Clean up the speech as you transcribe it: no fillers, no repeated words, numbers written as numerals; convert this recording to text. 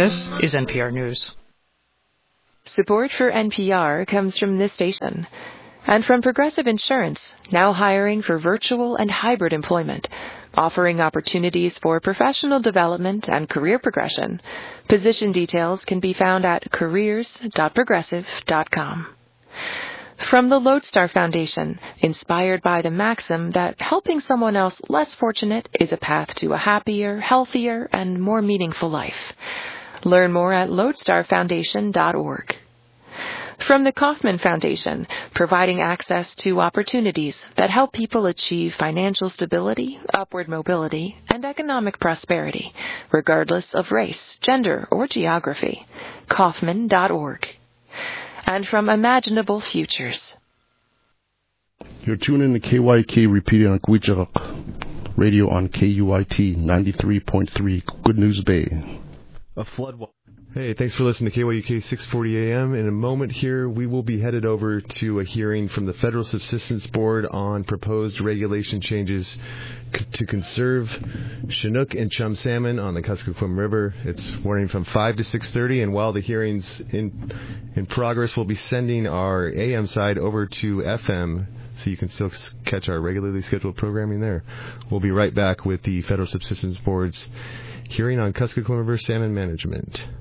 This is NPR News. Support for NPR comes from this station and from Progressive Insurance, now hiring for virtual and hybrid employment, offering opportunities for professional development and career progression. Position details can be found at careers.progressive.com. From the Lodestar Foundation, inspired by the maxim that helping someone else less fortunate is a path to a happier, healthier, and more meaningful life. Learn more at lodestarfoundation.org. From the Kauffman Foundation, providing access to opportunities that help people achieve financial stability, upward mobility, and economic prosperity, regardless of race, gender, or geography. Kauffman.org. And from Imaginable Futures. You're tuning to KYK repeating on Gwich'ak Radio on KUIT 93.3 Good News Bay. A flood. Hey, thanks for listening to KYUK 640 AM. In a moment here, we will be headed over to a hearing from the Federal Subsistence Board on proposed regulation changes to conserve Chinook and chum salmon on the Kuskokwim River. It's running from 5 to 6:30, and while the hearing's in progress, we'll be sending our AM side over to FM so you can still catch our regularly scheduled programming there. We'll be right back with the Federal Subsistence Board's hearing on Kuskokwim River salmon management.